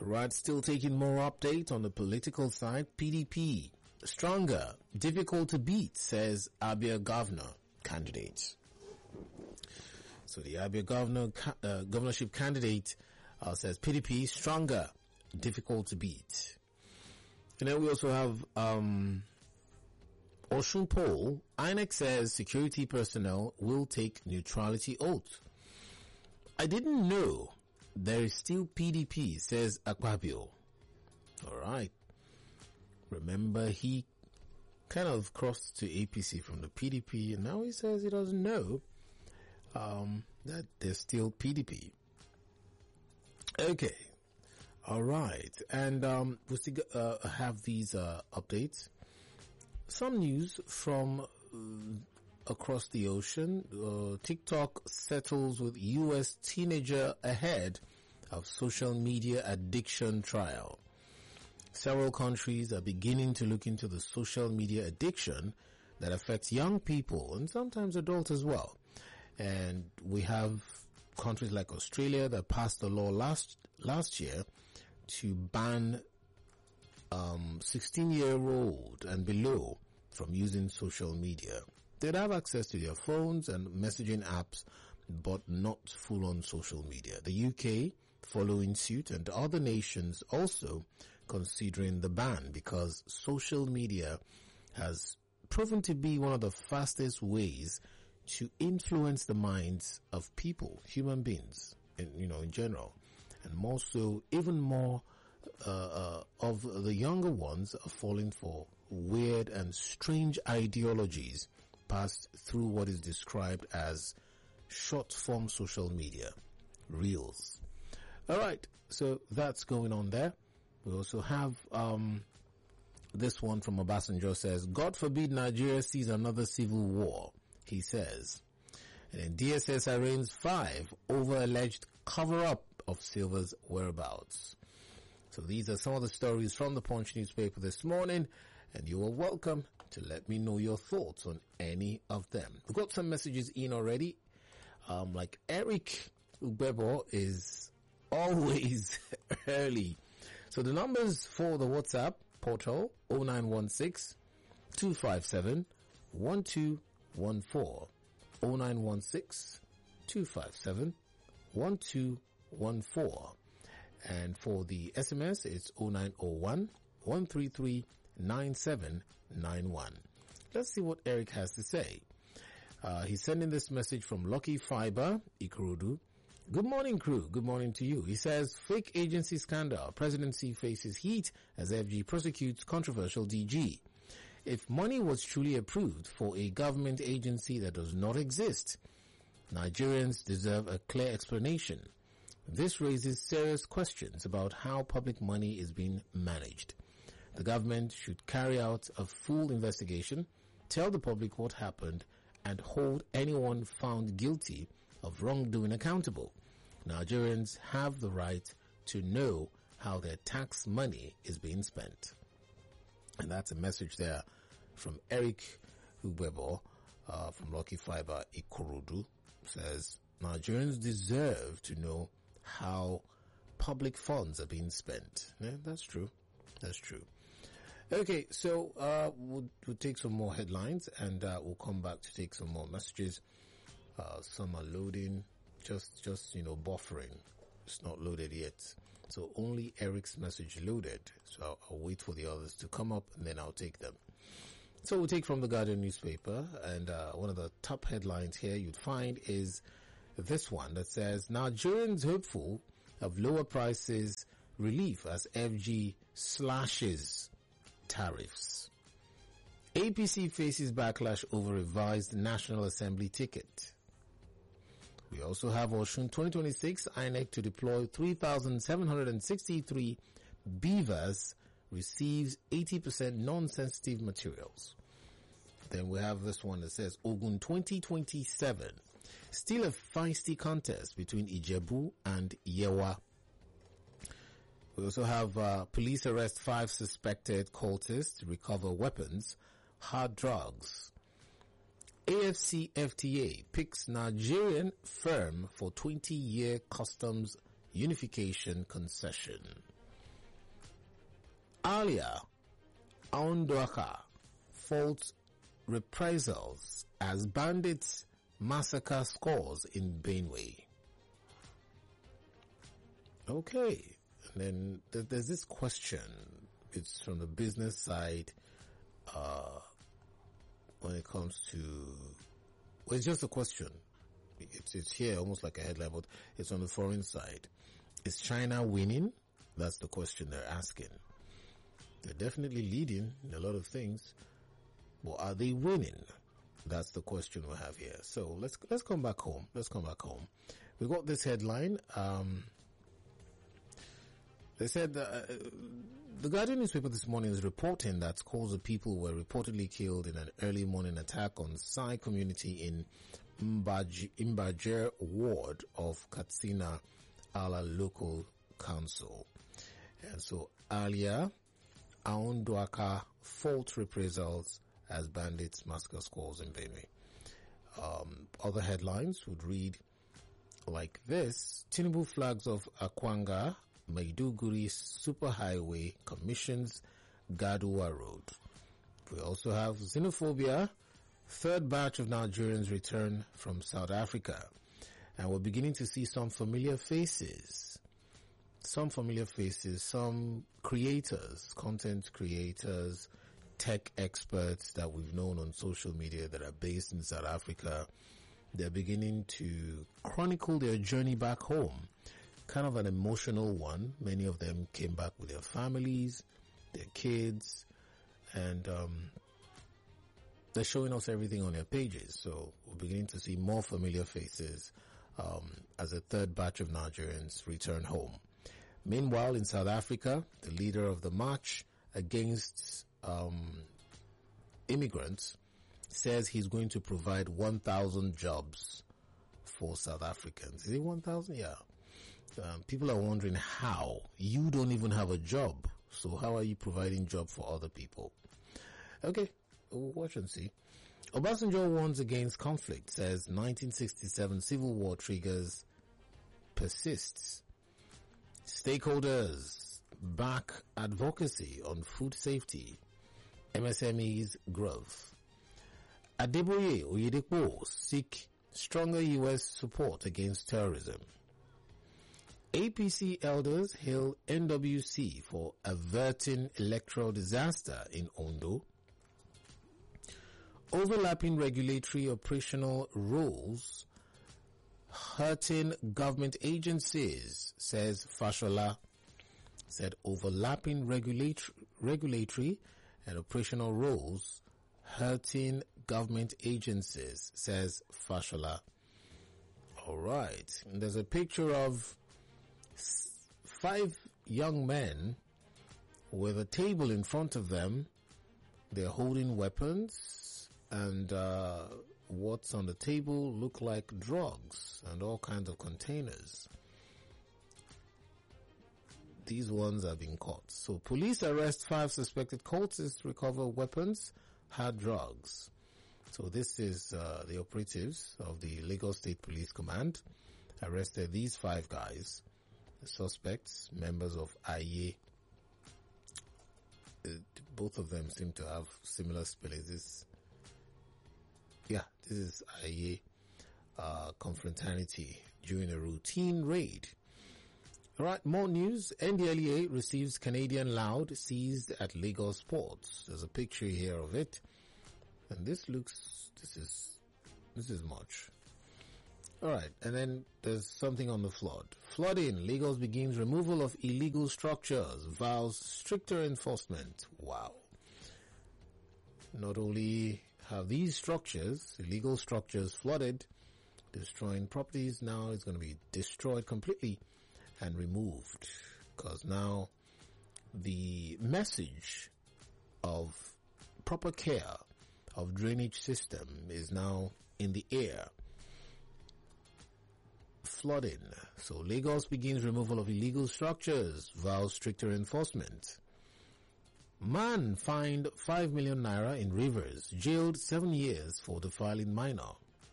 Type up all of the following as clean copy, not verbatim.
Right, still taking more update on the political side. PDP, stronger, difficult to beat, says Abia governor candidate. So the Abia governorship candidate says PDP, stronger, difficult to beat. And then we also have Osun poll. INEC says security personnel will take neutrality oath. I didn't know there is still PDP, says Akpabio. Alright. Remember, he kind of crossed to APC from the PDP, and now he says he doesn't know that there's still PDP. Okay. Alright. And we still have these updates. Some news from across the ocean. TikTok settles with US teenager ahead of social media addiction trial. Several countries are beginning to look into the social media addiction that affects young people and sometimes adults as well. And we have countries like Australia that passed a law last year to ban 16-year-old and below from using social media. They'd have access to their phones and messaging apps, but not full-on social media. The UK following suit, and other nations also considering the ban, because social media has proven to be one of the fastest ways to influence the minds of people, human beings, in general, and more so, even more of the younger ones are falling for weird and strange ideologies passed through what is described as short-form social media, reels. Alright, so that's going on there. We also have this one from Obasanjo says, God forbid Nigeria sees another civil war, he says. And then DSS arraigns 5 over alleged cover-up of Silva's whereabouts. So these are some of the stories from the Punch newspaper this morning, and you are welcome to let me know your thoughts on any of them. We've got some messages in already. Like Eric Ubebo is always early. So the numbers for the WhatsApp portal, 0916 257 1214. 0916 257 1214. And for the SMS, it's 0901 133 9791. Let's see what Eric has to say. He's sending this message from Lucky Fiber, Ikorodu. Good morning, crew. Good morning to you. He says, fake agency scandal. Presidency faces heat as FG prosecutes controversial DG. If money was truly approved for a government agency that does not exist, Nigerians deserve a clear explanation. This raises serious questions about how public money is being managed. The government should carry out a full investigation, tell the public what happened, and hold anyone found guilty of wrongdoing accountable. Nigerians have the right to know how their tax money is being spent. And that's a message there from Eric Ubebo from Lucky Fiber Ikorodu. Says Nigerians deserve to know how public funds are being spent. Yeah, that's true. That's true. Okay, so we'll take some more headlines, and we'll come back to take some more messages. Some are loading, just buffering. It's not loaded yet. So only Eric's message loaded. So I'll wait for the others to come up, and then I'll take them. So we'll take from the Guardian newspaper, and one of the top headlines here you'd find is this one that says, Nigerians hopeful of lower prices relief as FG slashes tariffs. APC faces backlash over revised National Assembly ticket. We also have Osun 2026 INEC to deploy 3,763 beavers receives 80% non-sensitive materials. Then we have this one that says Ogun 2027. Still a feisty contest between Ijebu and Yewa. We also have police arrest 5 suspected cultists, recover weapons, hard drugs. AFC-FTA picks Nigerian firm for 20-year customs unification concession. Alia Aundoaka faults reprisals as bandits massacre scores in Benue. Okay, and then there's this question. It's from the business side. When it comes to, well, it's just a question. It's here almost like a headline, but it's on the foreign side. Is China winning? That's the question they're asking. They're definitely leading in a lot of things, but are they winning? That's the question we have here. So let's come back home. We got this headline. They said the Guardian newspaper this morning is reporting that scores of people were reportedly killed in an early morning attack on Sai community in Imbajer ward of Katsina Ala local council. And so Alia Aundoaka fault reprisals as bandits massacre scores in Benue. Other headlines would read like this: Tinubu flags of Akwanga Maiduguri Superhighway commissions Gaduwa Road. We also have xenophobia. Third batch of Nigerians return from South Africa. And we're beginning to see some familiar faces. Some creators, content creators, tech experts that we've known on social media that are based in South Africa. They're beginning to chronicle their journey back home. Kind of an emotional one. Many of them came back with their families, their kids, and they're showing us everything on their pages. So we're beginning to see more familiar faces as a third batch of Nigerians return home. Meanwhile, in South Africa, the leader of the march against immigrants says he's going to provide 1,000 jobs for South Africans. Is it 1,000? Yeah. People are wondering how. You don't even have a job. So how are you providing job for other people? Okay, we'll watch and see. Obasanjo warns against conflict, says 1967 civil war triggers persists. Stakeholders back advocacy on food safety. MSMEs growth. Adeboye Oyedepo seek stronger U.S. support against terrorism. APC elders hail NWC for averting electoral disaster in Ondo. Overlapping regulatory operational roles hurting government agencies, says Fashola. Said overlapping regulatory and operational roles hurting government agencies, says Fashola. All right. And there's a picture of 5 young men with a table in front of them. They're holding weapons, and what's on the table look like drugs and all kinds of containers. These ones have been caught. So police arrest 5 suspected cultists, recover weapons, hard drugs. So this is the operatives of the Lagos State Police Command arrested these 5 guys. The suspects, members of Aye. Both of them seem to have similar spellings. This is Aye confraternity during a routine raid. All right, more news. NDLEA receives Canadian Loud seized at Lagos ports. There's a picture here of it, and this is much. All right, and then there's something on the flood. Flooding. Lagos begins removal of illegal structures, vows stricter enforcement. Wow. Not only have these structures, illegal structures, flooded, destroying properties, now it's going to be destroyed completely and removed, because now the message of proper care of drainage system is now in the air. Flooding. So Lagos begins removal of illegal structures, vows stricter enforcement. Man fined 5 million naira in Rivers, jailed 7 years for defiling minor.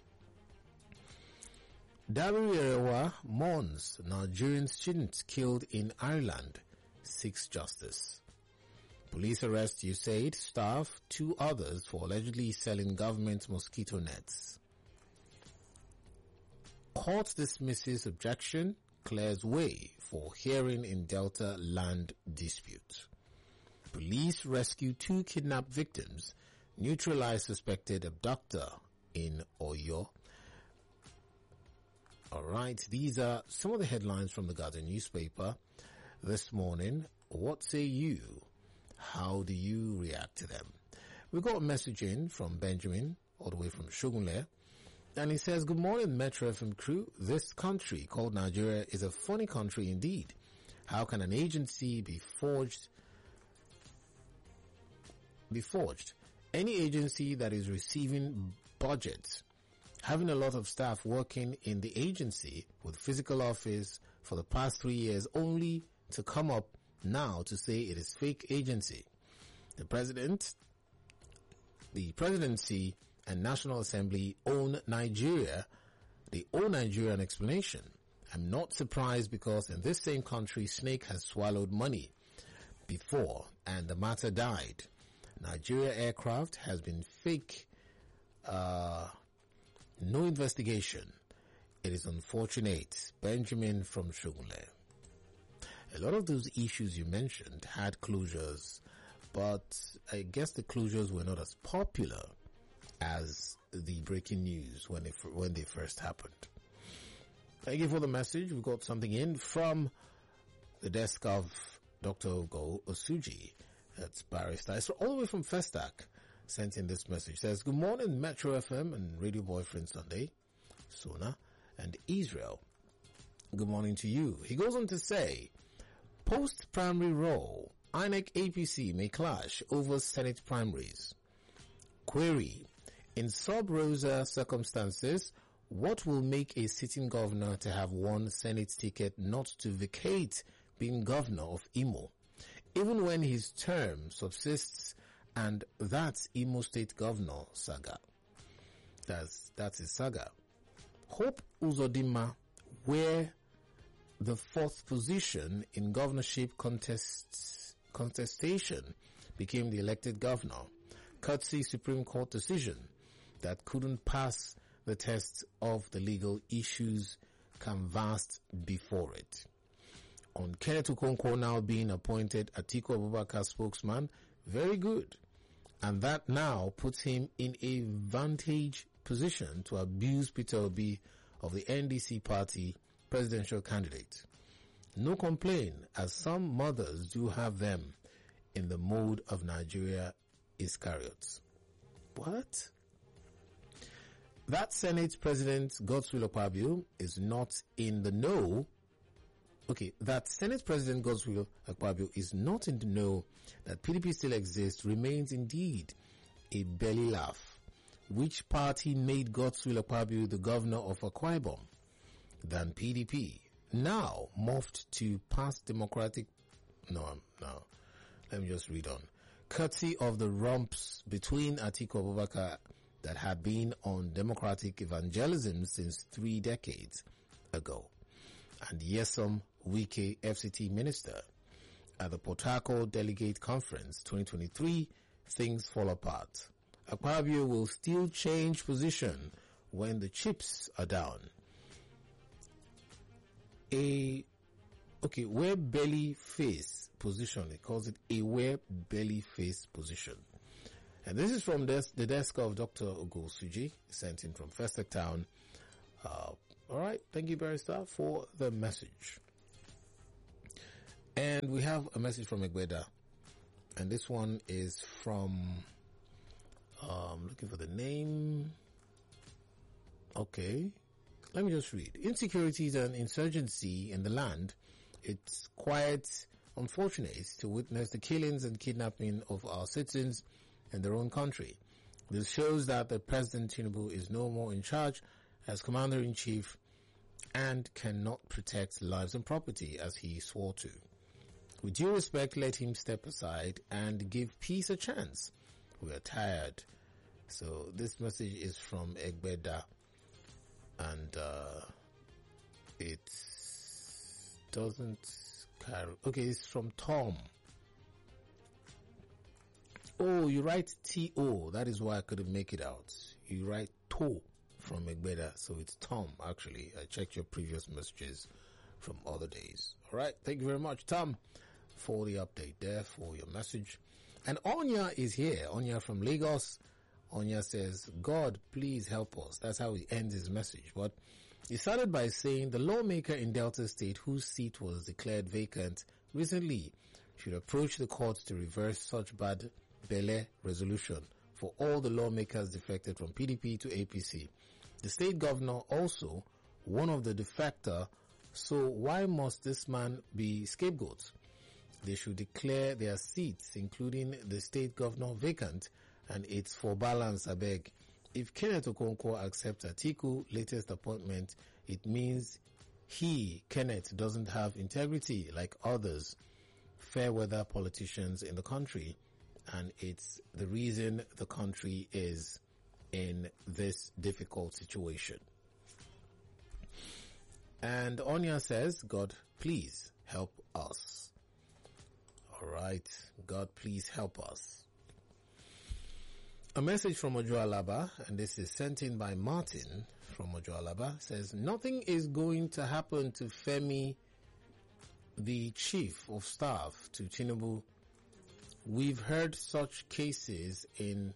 Dabiru Erewa mourns Nigerian students killed in Ireland, seeks justice. Police arrest USAID staff, 2 others for allegedly selling government mosquito nets. Court dismisses objection, clears way for hearing in Delta land dispute. Police rescue 2 kidnapped victims, neutralize suspected abductor in Oyo. Alright, these are some of the headlines from the Guardian newspaper this morning. What say you? How do you react to them? We got a message in from Benjamin, all the way from Shogunle, and he says, good morning, Metro FM crew. This country called Nigeria is a funny country indeed. How can an agency be forged? Any agency that is receiving budgets, having a lot of staff working in the agency with physical office for the past 3 years, only to come up now to say it is fake agency. The presidency and National Assembly own Nigeria. They owe Nigeria an explanation. I'm not surprised because in this same country, snake has swallowed money before and the matter died. Nigeria aircraft has been fake. No investigation. It is unfortunate. Benjamin from Shogunle. A lot of those issues you mentioned had closures, but I guess the closures were not as popular as the breaking news when they first happened. Thank you for the message. We got something in from the desk of Dr. Ogo Osuji. That's barrister. It's all the way from Festac. Sent in this message. Says, good morning, Metro FM and Radio Boyfriend Sunday, Sona, and Israel. Good morning to you. He goes on to say, post-primary role, INEC APC may clash over Senate primaries. Query, in sub-rosa circumstances, what will make a sitting governor to have won Senate ticket not to vacate being governor of Imo, even when his term subsists, and that's Imo State Governor saga. That's his saga. Hope Uzodinma, where the 4th position in governorship contestation, became the elected governor, courtesy Supreme Court decision that couldn't pass the test of the legal issues canvassed before it. On Kenneth Okonkwo now being appointed Atiku Abubakar spokesman, very good. And that now puts him in a vantage position to abuse Peter Obi of the NDC party presidential candidate. No complaint, as some mothers do have them in the mode of Nigeria Iscariots. What? That Senate President Godswill Akpabio is not in the know. Okay, that Senate President Godswill Akpabio is not in the know that PDP still exists remains indeed a belly laugh. Which party made Godswill Akpabio the governor of Akwa Ibom than PDP? Now morphed to past democratic... No, let me just read on. Courtesy of the romps between Atiku Abubakar that had been on democratic evangelism since 3 decades ago, and Nyesom Wike, FCT minister. At the Port Harcourt Delegate Conference 2023, things fall apart. Akpabio will still change position when the chips are down. Where belly face position, it calls it a where belly face position. And this is from the desk of Dr. Ogo Suji, sent in from Festac Town. All right, thank you, Barrister, for the message. And we have a message from Egbeda, and this one is from, looking for the name. Okay, let me just read. Insecurities and insurgency in the land. It's quite unfortunate to witness the killings and kidnapping of our citizens in their own country. This shows that the President Tinubu is no more in charge as Commander-in-Chief and cannot protect lives and property as he swore to. With due respect, let him step aside and give peace a chance. We are tired. So this message is from Egbeda, and it doesn't carry. Okay, it's from Tom. Oh, you write T-O. That is why I couldn't make it out. You write To from Egbeda. So it's Tom, actually. I checked your previous messages from other days. All right. Thank you very much, Tom, for the update there, for your message. And Onya is here. Onya from Lagos. Onya says, God, please help us. That's how he ends his message. But he started by saying the lawmaker in Delta State whose seat was declared vacant recently should approach the courts to reverse such bad Bele resolution for all the lawmakers defected from PDP to APC. The state governor also one of the defector, so why must this man be scapegoat? They should declare their seats, including the state governor, vacant, and it's for balance, I beg. If Kenneth Okonkwo accepts Atiku latest appointment, it means he, Kenneth, doesn't have integrity like others fair weather politicians in the country, and it's the reason the country is in this difficult situation. And Onya says, God, please help us. All right. God, please help us. A message from Ojo Alaba, and this is sent in by Martin from Ojo Alaba, says, nothing is going to happen to Femi, the chief of staff to Tinubu. We've heard such cases in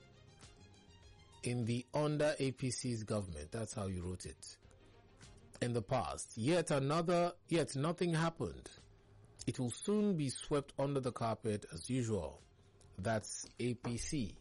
the under APC's government. That's how you wrote it. In the past. Yet nothing happened. It will soon be swept under the carpet as usual. That's APC.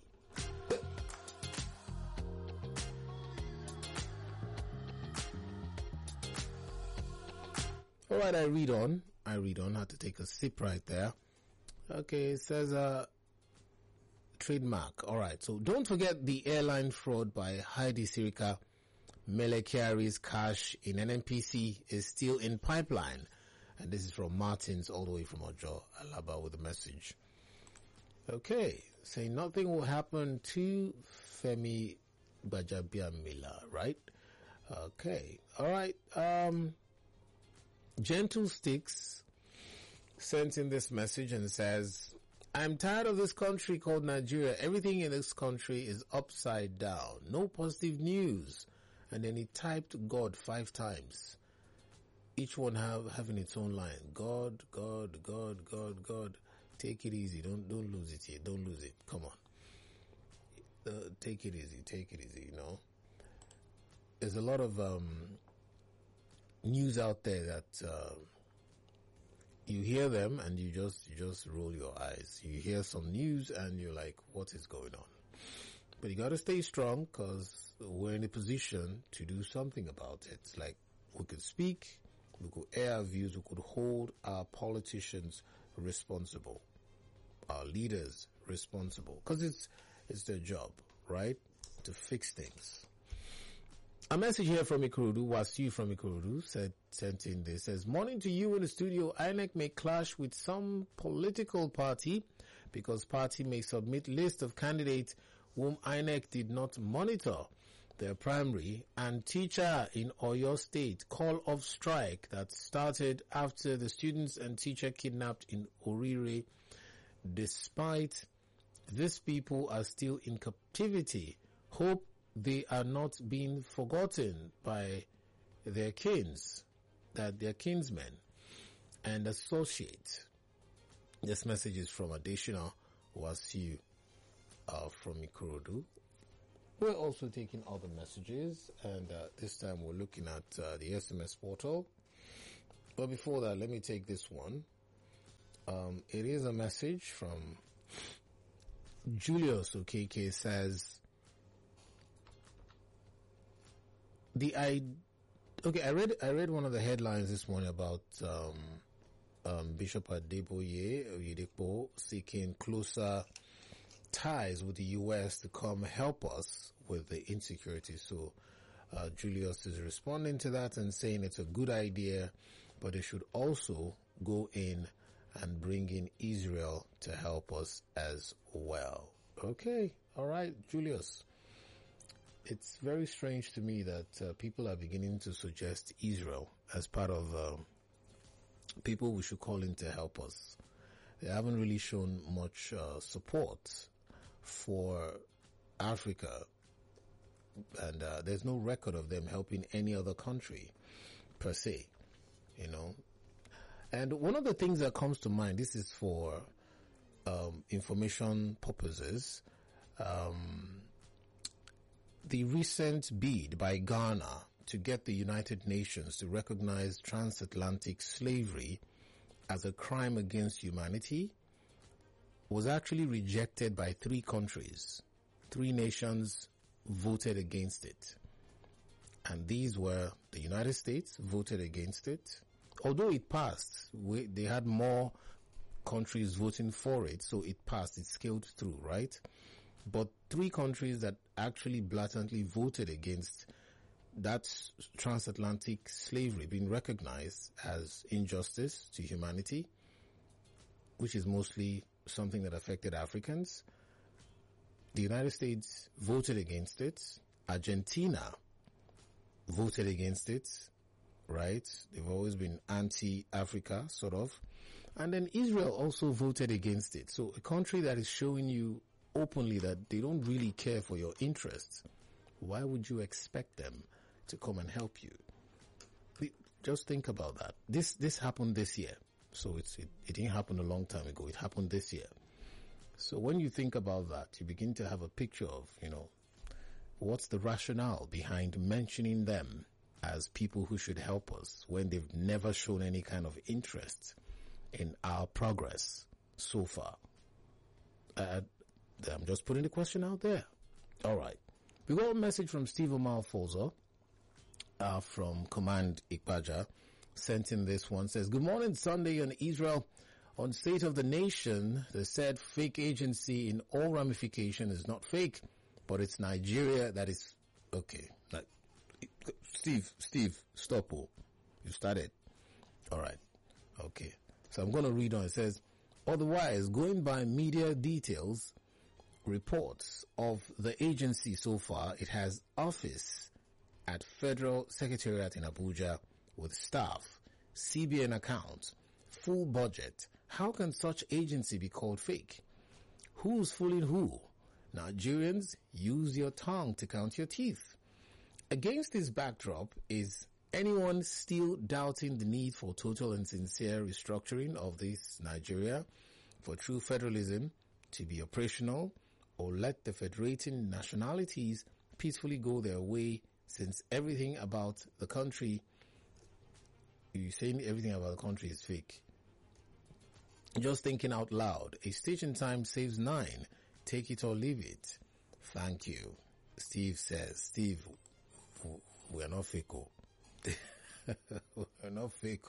Alright, I read on. I had to take a sip right there. Okay, it says trademark. Alright, so don't forget the airline fraud by Heidi Sirika. Mele Kyari's cash in NNPC is still in pipeline. And this is from Martins all the way from Ojo Alaba with a message. Okay, saying nothing will happen to Femi Gbajabiamila, right? Okay, alright. Gentle Sticks sent in this message and says, I'm tired of this country called Nigeria. Everything in this country is upside down. No positive news. And then he typed God 5 times. Each one having its own line. God, God, God, God, God. Take it easy. Don't lose it here. Don't lose it. Come on. Take it easy. Take it easy, you know. There's a lot of news out there that you hear them and you just roll your eyes. You hear some news and you're like, what is going on? But you got to stay strong because we're in a position to do something about it. Like, we could speak, we could air our views, we could hold our politicians responsible, our leaders responsible, because it's their job, right, to fix things. A message here from Ikorodu, Wasu from Ikorodu, sent in this, says, morning to you in the studio. INEC may clash with some political party because party may submit list of candidates whom INEC did not monitor their primary, and teacher in Oyo State call off strike that started after the students and teacher kidnapped in Orire. Despite these people are still in captivity, hope they are not being forgotten by their their kinsmen and associates. This message is from Additional Wasu from Ikorodu. We're also taking other messages, and this time we're looking at the SMS portal. But before that, let me take this one. It is a message from Julius Okeke. Says, I read one of the headlines this morning about Bishop Adeboye Oyedepo seeking closer ties with the U.S. to come help us with the insecurity. So Julius is responding to that and saying it's a good idea, but they should also go in and bring in Israel to help us as well. Okay, all right, Julius. It's very strange to me that people are beginning to suggest Israel as part of people we should call in to help us. they haven't really shown much support for Africa, and there's no record of them helping any other country per se, you know. And one of the things that comes to mind, this is for information purposes, the recent bid by Ghana to get the United Nations to recognize transatlantic slavery as a crime against humanity was actually rejected by 3 countries. 3 nations voted against it. And these were the United States voted against it. Although it passed, they had more countries voting for it, so it passed, it scaled through, right? But 3 countries that actually blatantly voted against that transatlantic slavery being recognized as injustice to humanity, which is mostly something that affected Africans. The United States voted against it. Argentina voted against it, right? They've always been anti-Africa, sort of. And then Israel also voted against it. So a country that is showing you openly that they don't really care for your interests, why would you expect them to come and help you? Just think about that. This happened this year. So it didn't happen a long time ago. It happened this year. So when you think about that, you begin to have a picture of, you know, what's the rationale behind mentioning them as people who should help us when they've never shown any kind of interest in our progress so far. I'm just putting the question out there. All right. We got a message from Steve Omar Fozo from Command Ikpaja. Sent in this one. Says, good morning, Sunday on Israel. On State of the Nation, the said fake agency in all ramification is not fake, but it's Nigeria that is... Okay. Steve, stop. You started. All right. Okay. So I'm going to read on. It says, otherwise, going by media details, reports of the agency so far, it has office at Federal Secretariat in Abuja with staff, CBN accounts, full budget. How can such agency be called fake? Who's fooling who? Nigerians, use your tongue to count your teeth. Against this backdrop, is anyone still doubting the need for total and sincere restructuring of this Nigeria for true federalism to be operational, or let the federating nationalities peacefully go their way, since everything about the country, you're saying everything about the country is fake? Just thinking out loud. A station time saves 9. Take it or leave it. Thank you. Steve says, Steve, we're not fake. We're not fake.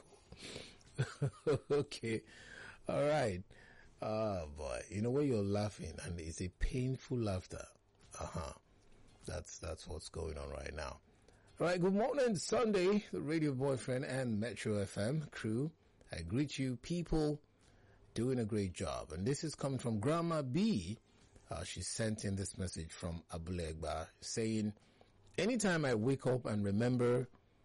Okay. All right. Oh boy. You know when you're laughing and it's a painful laughter. That's what's going on right now. All right. Good morning, Sunday, the Radio Boyfriend and Metro FM crew. I greet you people doing a great job. And this is coming from Grandma B. She sent in this message from Abulegba saying, anytime I wake up and remember,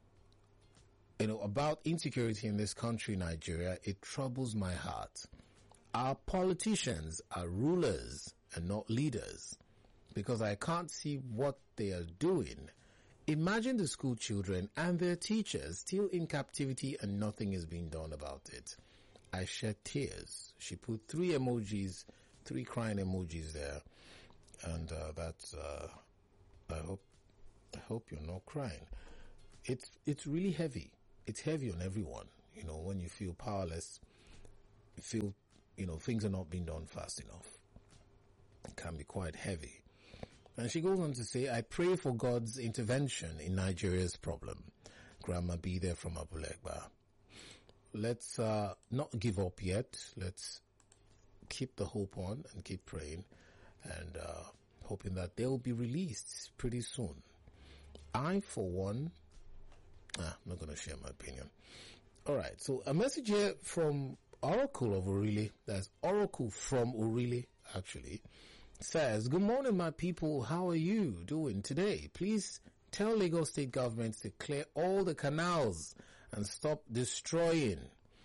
about insecurity in this country, Nigeria, it troubles my heart. Our politicians are rulers and not leaders, because I can't see what they are doing. Imagine the school children and their teachers still in captivity and nothing is being done about it. I shed tears. She put 3 emojis, 3 crying emojis there. And that's, I hope you're not crying. It's really heavy. It's heavy on everyone. When you feel powerless, you feel, things are not being done fast enough. It can be quite heavy. And she goes on to say, I pray for God's intervention in Nigeria's problem. Grandma B there from Abulegba. Let's not give up yet. Let's keep the hope on and keep praying and hoping that they'll be released pretty soon. I, for one, I'm not going to share my opinion. All right, so a message here from Oracle of Orile. That's Oracle from Orile, actually. Says, good morning, my people. How are you doing today? Please tell Lagos State government to clear all the canals and stop destroying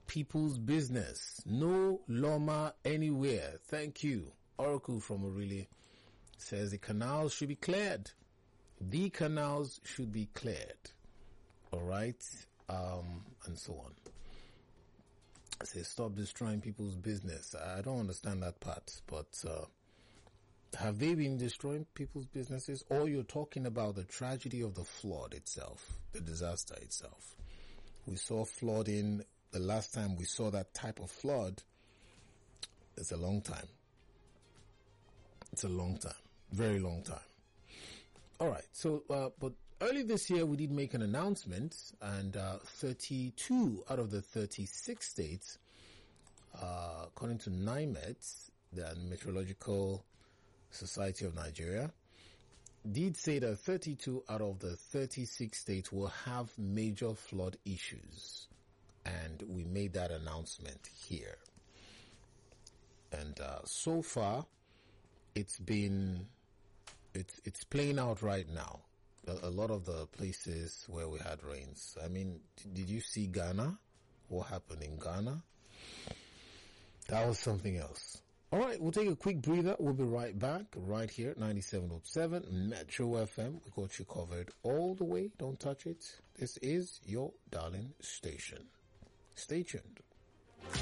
people's business. No Loma anywhere. Thank you. Oracle from Aurelia says the canals should be cleared. The canals should be cleared. All right. And so on. I say stop destroying people's business. I don't understand that part, but have they been destroying people's businesses, or you're talking about the tragedy of the flood itself, the disaster itself? We saw flooding. The last time we saw that type of flood, it's a long time. It's a long time. Very long time. All right. So, but early this year, we did make an announcement, and 32 out of the 36 states, according to NIMET, the Meteorological Society of Nigeria, did say that 32 out of the 36 states will have major flood issues. And we made that announcement here. And so far, it's playing out right now. A lot of the places where we had rains. I mean, did you see Ghana? What happened in Ghana? That was something else. All right, we'll take a quick breather. We'll be right back, right here at 97.7 Metro FM. We got you covered all the way. Don't touch it. This is your darling station. Stay tuned.